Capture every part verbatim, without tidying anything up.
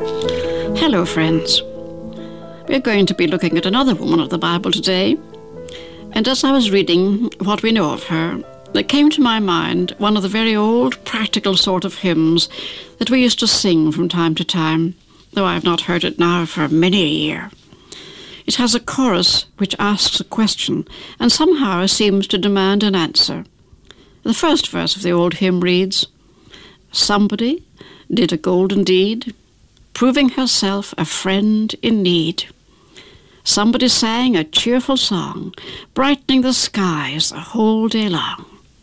Hello, friends. We're going to be looking at another woman of the Bible today. And as I was reading what we know of her, there came to my mind one of the very old practical sort of hymns that we used to sing from time to time, though I have not heard it now for many a year. It has a chorus which asks a question and somehow seems to demand an answer. The first verse of the old hymn reads, "Somebody did a golden deed, proving herself a friend in need. Somebody sang a cheerful song, brightening the skies the whole day long.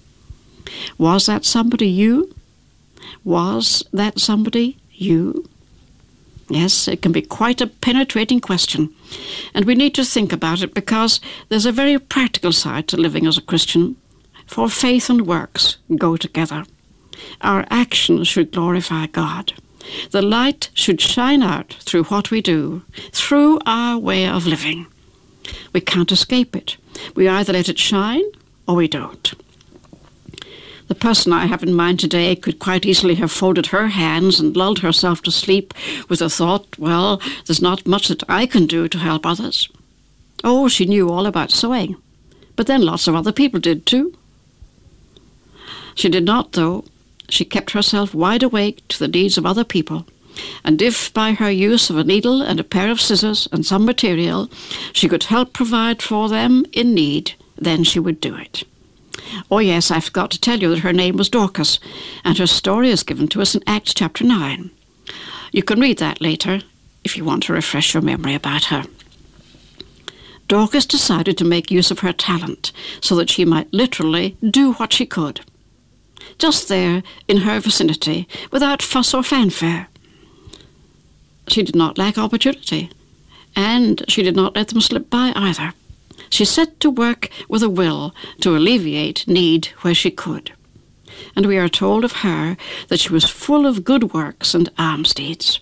Was that somebody you? Was that somebody you?" Yes, it can be quite a penetrating question, and we need to think about it because there's a very practical side to living as a Christian, for faith and works go together. Our actions should glorify God. The light should shine out through what we do, through our way of living. We can't escape it. We either let it shine or we don't. The person I have in mind today could quite easily have folded her hands and lulled herself to sleep with the thought, well, there's not much that I can do to help others. Oh, she knew all about sewing, but then lots of other people did too. She did not, though. She kept herself wide awake to the needs of other people, and if by her use of a needle and a pair of scissors and some material she could help provide for them in need, then she would do it. Oh yes, I forgot to tell you that her name was Dorcas, and her story is given to us in Acts chapter nine. You can read that later if you want to refresh your memory about her. Dorcas decided to make use of her talent so that she might literally do what she could. Just there in her vicinity, without fuss or fanfare. She did not lack opportunity, and she did not let them slip by either. She set to work with a will to alleviate need where she could. And we are told of her that she was full of good works and alms deeds.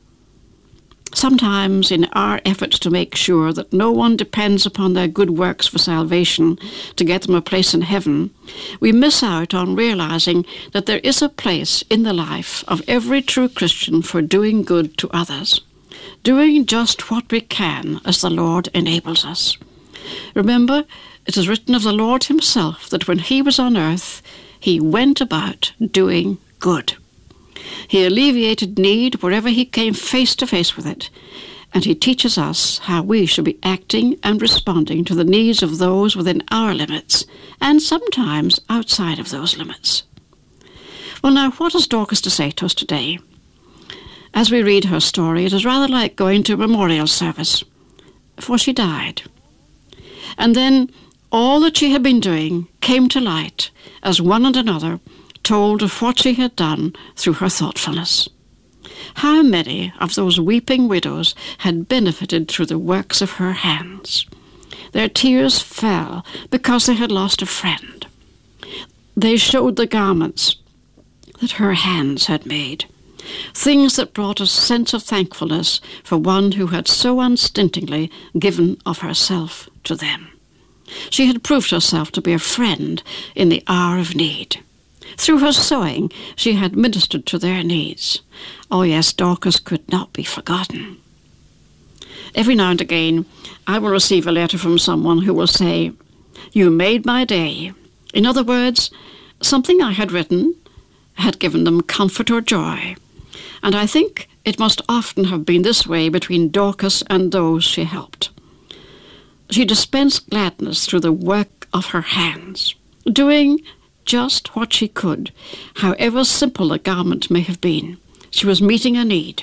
Sometimes in our efforts to make sure that no one depends upon their good works for salvation to get them a place in heaven, we miss out on realizing that there is a place in the life of every true Christian for doing good to others, doing just what we can as the Lord enables us. Remember, it is written of the Lord himself that when he was on earth, he went about doing good. He alleviated need wherever he came face to face with it, and he teaches us how we should be acting and responding to the needs of those within our limits, and sometimes outside of those limits. Well, now, what has Dorcas to say to us today? As we read her story, it is rather like going to a memorial service, for she died. And then all that she had been doing came to light as one and another told of what she had done through her thoughtfulness. How many of those weeping widows had benefited through the works of her hands? Their tears fell because they had lost a friend. They showed the garments that her hands had made, things that brought a sense of thankfulness for one who had so unstintingly given of herself to them. She had proved herself to be a friend in the hour of need. Through her sewing, she had ministered to their needs. Oh yes, Dorcas could not be forgotten. Every now and again, I will receive a letter from someone who will say, "You made my day." In other words, something I had written had given them comfort or joy. And I think it must often have been this way between Dorcas and those she helped. She dispensed gladness through the work of her hands, doing just what she could, however simple a garment may have been. She was meeting a need.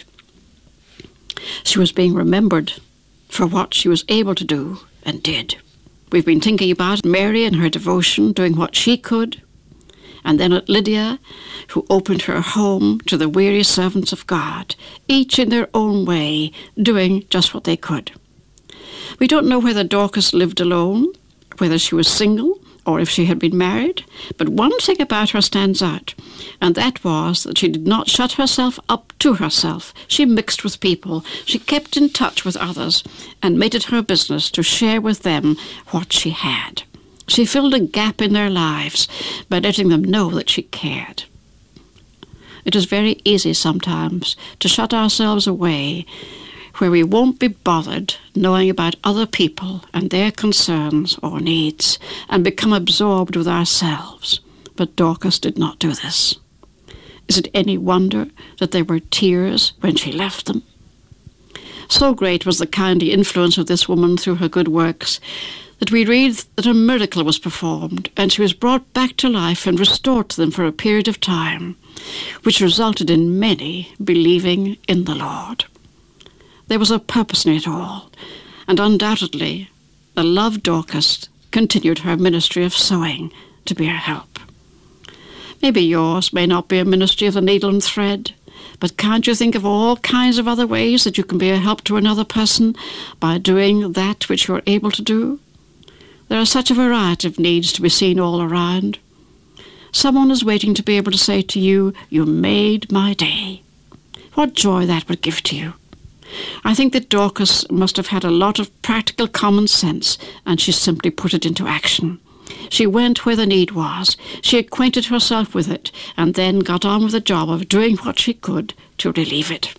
She was being remembered for what she was able to do and did. We've been thinking about Mary and her devotion, doing what she could, and then at Lydia, who opened her home to the weary servants of God, each in their own way, doing just what they could. We don't know whether Dorcas lived alone, whether she was single, or if she had been married, but one thing about her stands out, and that was that she did not shut herself up to herself. She mixed with people, she kept in touch with others, and made it her business to share with them what she had. She filled a gap in their lives by letting them know that she cared. It is very easy sometimes to shut ourselves away where we won't be bothered knowing about other people and their concerns or needs and become absorbed with ourselves. But Dorcas did not do this. Is it any wonder that there were tears when she left them? So great was the kindly influence of this woman through her good works that we read that a miracle was performed and she was brought back to life and restored to them for a period of time, which resulted in many believing in the Lord. There was a purpose in it all, and undoubtedly the loved Dorcas continued her ministry of sewing to be a help. Maybe yours may not be a ministry of the needle and thread, but can't you think of all kinds of other ways that you can be a help to another person by doing that which you are able to do? There are such a variety of needs to be seen all around. Someone is waiting to be able to say to you, "You made my day." What joy that would give to you. I think that Dorcas must have had a lot of practical common sense, and she simply put it into action. She went where the need was, she acquainted herself with it, and then got on with the job of doing what she could to relieve it.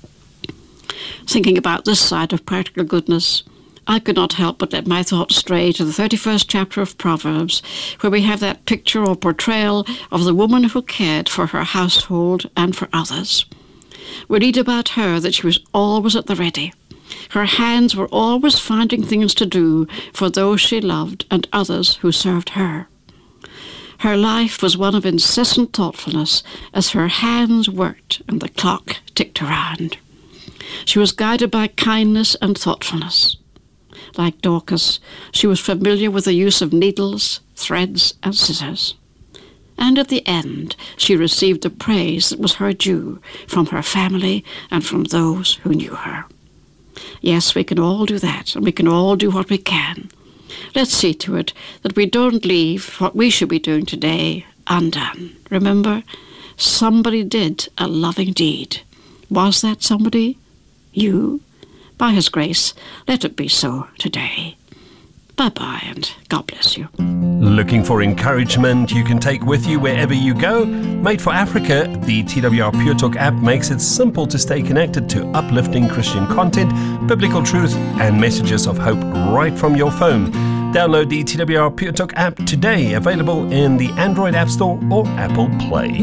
Thinking about this side of practical goodness, I could not help but let my thoughts stray to the thirty-first chapter of Proverbs, where we have that picture or portrayal of the woman who cared for her household and for others. We read about her that she was always at the ready. Her hands were always finding things to do for those she loved and others who served her. Her life was one of incessant thoughtfulness as her hands worked and the clock ticked around. She was guided by kindness and thoughtfulness. Like Dorcas, she was familiar with the use of needles, threads, and scissors. And at the end, she received the praise that was her due from her family and from those who knew her. Yes, we can all do that, and we can all do what we can. Let's see to it that we don't leave what we should be doing today undone. Remember, somebody did a loving deed. Was that somebody? You? By His grace, let it be so today. Bye-bye, and God bless you. Looking for encouragement you can take with you wherever you go? Made for Africa, the T W R Pure Talk app makes it simple to stay connected to uplifting Christian content, biblical truth, and messages of hope right from your phone. Download the T W R Pure Talk app today, available in the Android App Store or Apple Play.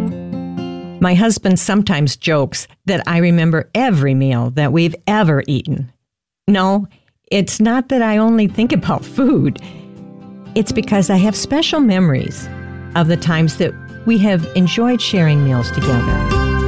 My husband sometimes jokes that I remember every meal that we've ever eaten. No, it's not that I only think about food. It's because I have special memories of the times that we have enjoyed sharing meals together.